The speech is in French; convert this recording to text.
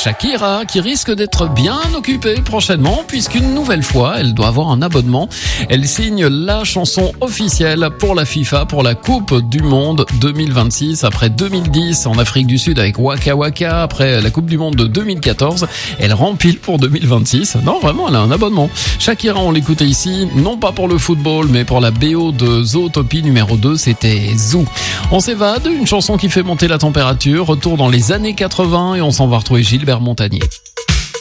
Shakira qui risque d'être bien occupée prochainement puisqu'une nouvelle fois, elle doit avoir un abonnement. Elle signe la chanson officielle pour la FIFA pour la Coupe du Monde 2026 après 2010 en Afrique du Sud avec Waka Waka, après la Coupe du Monde de 2014. Elle rempile pour 2026. Non, vraiment, elle a un abonnement. Shakira, on l'écoutait ici, non pas pour le football, mais pour la BO de Zootopie numéro 2, c'était Zoo. On s'évade, une chanson qui fait monter la température, retour dans les années 80 et on s'en va retrouver Gilbert Montagnier.